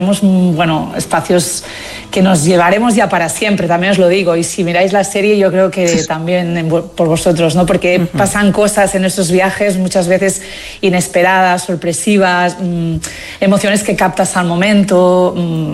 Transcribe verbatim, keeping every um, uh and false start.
Bueno, espacios que nos llevaremos ya para siempre, también os lo digo, y si miráis la serie yo creo que también por vosotros, ¿no? Porque uh-huh. pasan cosas en estos viajes muchas veces inesperadas, sorpresivas, mmm, emociones que captas al momento, mmm,